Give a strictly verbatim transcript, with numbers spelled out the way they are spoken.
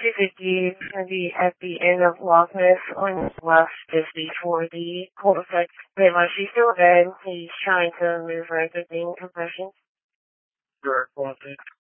two fifty maybe at the end of Lockness on West fifty for the cul-de-sac. Wait, was she still dead? He's trying to move her to being confession. Sure, one thing.